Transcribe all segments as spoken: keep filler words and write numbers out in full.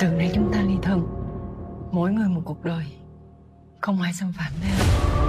Từ nay chúng ta ly thân, mỗi người một cuộc đời, không ai xâm phạm nhau.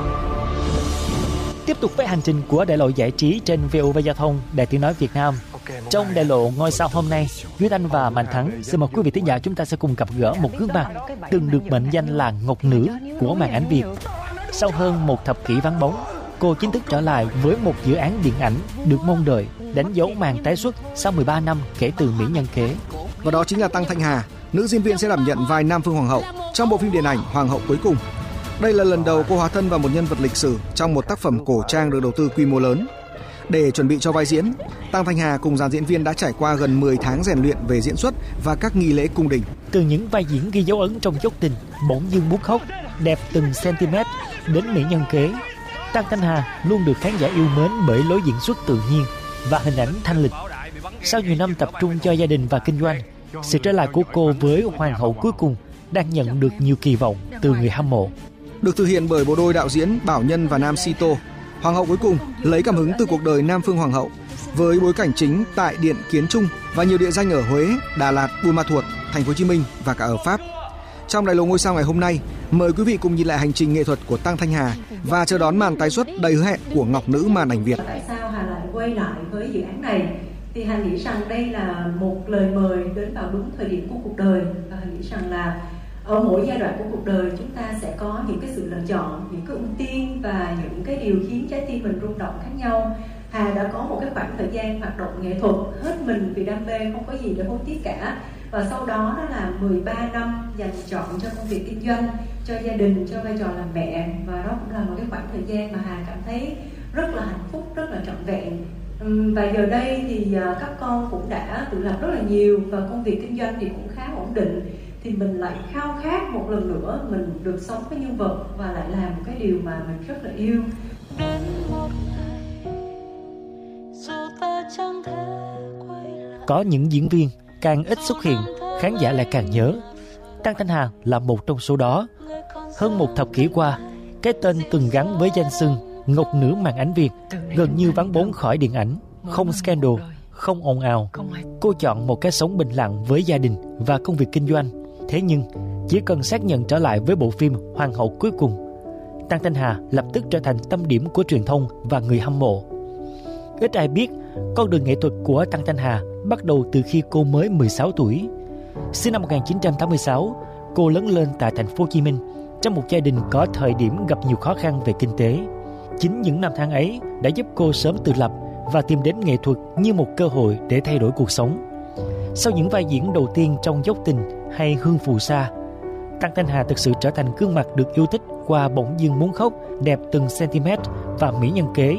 Tiếp tục với hành trình của đại lộ giải trí trên vê o vê Giao thông, Đài Tiếng nói Việt Nam. Trong đại lộ ngôi sao hôm nay, Duy Anh và Mạnh Thắng xin mời quý vị thính giả chúng ta sẽ cùng gặp gỡ một gương mặt từng được mệnh danh là ngọc nữ của màn ảnh Việt. Sau hơn một thập kỷ vắng bóng, cô chính thức trở lại với một dự án điện ảnh được mong đợi, đánh dấu màn tái xuất sau mười ba năm kể từ Mỹ Nhân Kế. Và đó chính là Tăng Thanh Hà, nữ diễn viên sẽ đảm nhận vai Nam Phương Hoàng hậu trong bộ phim điện ảnh Hoàng hậu cuối cùng. Đây là lần đầu cô hóa thân vào một nhân vật lịch sử trong một tác phẩm cổ trang được đầu tư quy mô lớn. Để chuẩn bị cho vai diễn, Tăng Thanh Hà cùng dàn diễn viên đã trải qua gần mười tháng rèn luyện về diễn xuất và các nghi lễ cung đình. Từ những vai diễn ghi dấu ấn trong Dốc Tình, Bỗng Dưng Muốn Khóc, Đẹp Từng cm đến Mỹ Nhân Kế, Tăng Thanh Hà luôn được khán giả yêu mến bởi lối diễn xuất tự nhiên và hình ảnh thanh lịch. Sau nhiều năm tập trung cho gia đình và kinh doanh, sự trở lại của cô với Hoàng hậu cuối cùng đang nhận được nhiều kỳ vọng từ người hâm mộ. Được thực hiện bởi bộ đôi đạo diễn Bảo Nhân và Nam Sito, Hoàng hậu cuối cùng lấy cảm hứng từ cuộc đời Nam Phương Hoàng hậu với bối cảnh chính tại Điện Kiến Trung và nhiều địa danh ở Huế, Đà Lạt, Buôn Ma Thuột, Thành phố Hồ Chí Minh và cả ở Pháp. Trong đại lộ ngôi sao ngày hôm nay, mời quý vị cùng nhìn lại hành trình nghệ thuật của Tăng Thanh Hà và chờ đón màn tái xuất đầy hứa hẹn của ngọc nữ màn ảnh Việt. Tại sao Hà lại quay lại với dự án này? Thì Hà nghĩ rằng đây là một lời mời đến vào đúng thời điểm của cuộc đời, và Hà nghĩ rằng là ở mỗi giai đoạn của cuộc đời chúng ta sẽ có những cái sự lựa chọn, những cái ưu tiên và những cái điều khiến trái tim mình rung động khác nhau. Hà đã có một cái khoảng thời gian hoạt động nghệ thuật hết mình vì đam mê, không có gì để hối tiếc cả. Và sau đó đó là mười ba năm dành trọn cho công việc kinh doanh, cho gia đình, cho vai trò làm mẹ. Và đó cũng là một cái khoảng thời gian mà Hà cảm thấy rất là hạnh phúc, rất là trọn vẹn. Và giờ đây thì các con cũng đã tự lập rất là nhiều và công việc kinh doanh thì cũng khá ổn định. Thì mình lại khao khát một lần nữa mình được sống với nhân vật và lại làm một cái điều mà mình rất là yêu. Có những diễn viên càng ít xuất hiện, khán giả lại càng nhớ. Tăng Thanh Hà là một trong số đó. Hơn một thập kỷ qua, cái tên từng gắn với danh xưng ngọc nữ màn ảnh Việt gần như vắng bóng khỏi điện ảnh. Không scandal, không ồn ào. Cô chọn một cái sống bình lặng với gia đình và công việc kinh doanh. Thế nhưng, chỉ cần xác nhận trở lại với bộ phim Hoàng hậu cuối cùng, Tăng Thanh Hà lập tức trở thành tâm điểm của truyền thông và người hâm mộ. Ít ai biết, con đường nghệ thuật của Tăng Thanh Hà bắt đầu từ khi cô mới mười sáu tuổi. Sinh năm một nghìn chín trăm tám mươi sáu, cô lớn lên tại thành phố Hồ Chí Minh trong một gia đình có thời điểm gặp nhiều khó khăn về kinh tế. Chính những năm tháng ấy đã giúp cô sớm tự lập và tìm đến nghệ thuật như một cơ hội để thay đổi cuộc sống. Sau những vai diễn đầu tiên trong Dốc Tình hay Hương Phù Sa, Tăng Thanh Hà thực sự trở thành gương mặt được yêu thích qua Bỗng Dưng Muốn Khóc, Đẹp Từng cm và Mỹ Nhân Kế.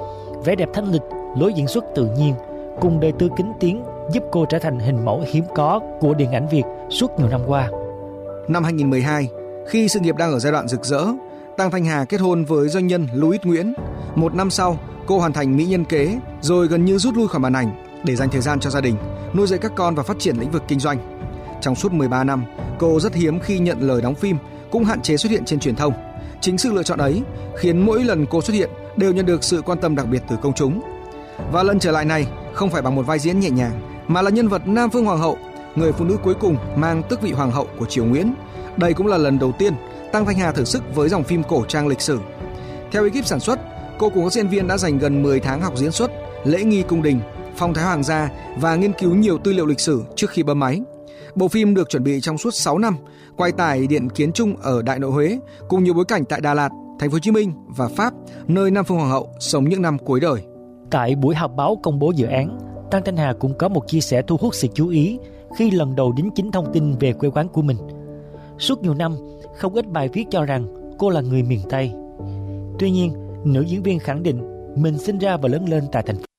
Vẻ đẹp thanh lịch, lối diễn xuất tự nhiên cùng đời tư kính tiếng giúp cô trở thành hình mẫu hiếm có của điện ảnh Việt suốt nhiều năm qua. Năm hai không một hai, khi sự nghiệp đang ở giai đoạn rực rỡ, Tăng Thanh Hà kết hôn với doanh nhân Louis Nguyễn. Một năm sau, cô hoàn thành Mỹ Nhân Kế rồi gần như rút lui khỏi màn ảnh để dành thời gian cho gia đình, nuôi dạy các con và phát triển lĩnh vực kinh doanh. Trong suốt mười ba năm, cô rất hiếm khi nhận lời đóng phim, cũng hạn chế xuất hiện trên truyền thông. Chính sự lựa chọn ấy khiến mỗi lần cô xuất hiện đều nhận được sự quan tâm đặc biệt từ công chúng. Và lần trở lại này không phải bằng một vai diễn nhẹ nhàng, mà là nhân vật Nam Phương Hoàng hậu, người phụ nữ cuối cùng mang tước vị hoàng hậu của triều Nguyễn. Đây cũng là lần đầu tiên Tăng Thanh Hà thử sức với dòng phim cổ trang lịch sử. Theo ekip sản xuất, cô cùng các diễn viên đã dành gần mười tháng học diễn xuất, lễ nghi cung đình, phong thái hoàng gia và nghiên cứu nhiều tư liệu lịch sử trước khi bấm máy. Bộ phim được chuẩn bị trong suốt sáu năm, quay tại Điện Kiến Trung ở Đại Nội Huế, cùng nhiều bối cảnh tại Đà Lạt, Thành phố Hồ Chí Minh và Pháp, nơi Nam Phương Hoàng hậu sống những năm cuối đời. Tại buổi họp báo công bố dự án, Tăng Thanh Hà cũng có một chia sẻ thu hút sự chú ý khi lần đầu đính chính thông tin về quê quán của mình. Suốt nhiều năm, không ít bài viết cho rằng cô là người miền Tây. Tuy nhiên, nữ diễn viên khẳng định mình sinh ra và lớn lên tại thành phố.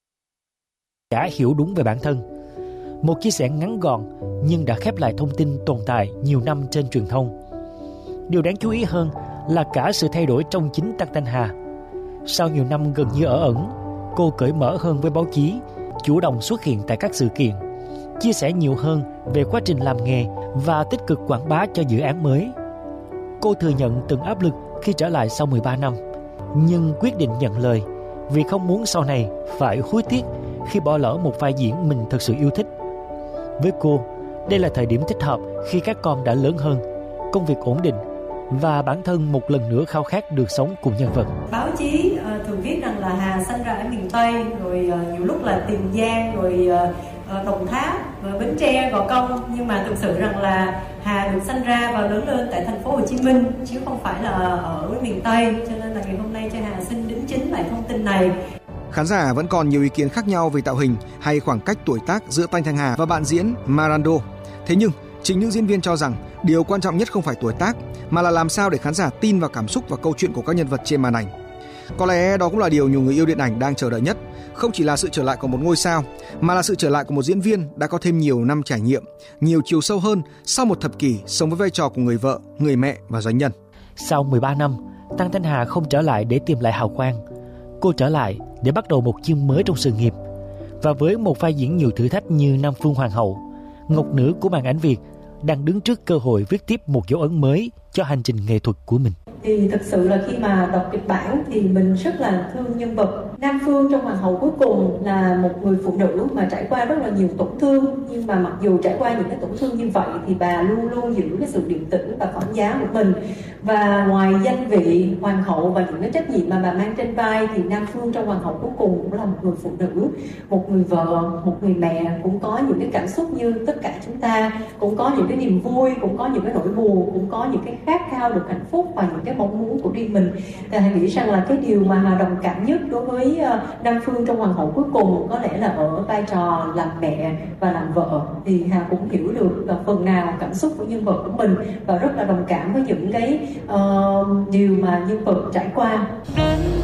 Đã hiểu đúng về bản thân. Một chia sẻ ngắn gọn nhưng đã khép lại thông tin tồn tại nhiều năm trên truyền thông. Điều đáng chú ý hơn là cả sự thay đổi trong chính Tăng Thanh Hà. Sau nhiều năm gần như ở ẩn, cô cởi mở hơn với báo chí, chủ động xuất hiện tại các sự kiện, chia sẻ nhiều hơn về quá trình làm nghề và tích cực quảng bá cho dự án mới. Cô thừa nhận từng áp lực khi trở lại sau mười ba năm, nhưng quyết định nhận lời vì không muốn sau này phải hối tiếc khi bỏ lỡ một vai diễn mình thật sự yêu thích. Với cô, Đây là thời điểm thích hợp khi các con đã lớn hơn, công việc ổn định và bản thân một lần nữa khao khát được sống cùng nhân vật. Báo chí uh, thường viết rằng là Hà sinh ra ở miền Tây, rồi uh, nhiều lúc là Tiền Giang, rồi uh, Đồng Tháp, uh, Bến Tre, Gò Công, nhưng mà thực sự rằng là Hà được sinh ra và lớn lên tại thành phố Hồ Chí Minh chứ không phải là ở miền Tây, cho nên là ngày hôm nay cho Hà xin đính chính lại thông tin này. Khán giả vẫn còn nhiều ý kiến khác nhau về tạo hình hay khoảng cách tuổi tác giữa Tăng Thanh Hà và bạn diễn Marando. Thế nhưng chính những diễn viên cho rằng điều quan trọng nhất không phải tuổi tác mà là làm sao để khán giả tin vào cảm xúc và câu chuyện của các nhân vật trên màn ảnh. Có lẽ đó cũng là điều nhiều người yêu điện ảnh đang chờ đợi nhất, không chỉ là sự trở lại của một ngôi sao mà là sự trở lại của một diễn viên đã có thêm nhiều năm trải nghiệm, nhiều chiều sâu hơn sau một thập kỷ sống với vai trò của người vợ, người mẹ và doanh nhân. Sau mười ba năm, Tăng Thanh Hà không trở lại để tìm lại hào quang. Cô trở lại để bắt đầu một chương mới trong sự nghiệp. Và với một vai diễn nhiều thử thách như Nam Phương Hoàng hậu, ngọc nữ của màn ảnh Việt đang đứng trước cơ hội viết tiếp một dấu ấn mới cho hành trình nghệ thuật của mình. Thì thực sự là khi mà đọc kịch bản thì mình rất là thương nhân vật. Nam Phương trong Hoàng hậu cuối cùng là một người phụ nữ mà trải qua rất là nhiều tổn thương, nhưng mà mặc dù trải qua những cái tổn thương như vậy thì bà luôn luôn giữ cái sự điềm tĩnh và phản giá của mình. Và ngoài danh vị hoàng hậu và những cái trách nhiệm mà bà mang trên vai thì Nam Phương trong Hoàng hậu cuối cùng cũng là một người phụ nữ, một người vợ, một người mẹ, cũng có những cái cảm xúc như tất cả chúng ta, cũng có những cái niềm vui, cũng có những cái nỗi buồn, cũng có những cái khát khao được hạnh phúc và những cái mong muốn của riêng mình. Thì Hà nghĩ rằng là cái điều mà Hà đồng cảm nhất đối với Nam Phương trong Hoàng hậu cuối cùng có lẽ là ở vai trò làm mẹ và làm vợ. Thì Hà cũng hiểu được là phần nào cảm xúc của nhân vật của mình và rất là đồng cảm với những cái uh, điều mà nhân vật trải qua.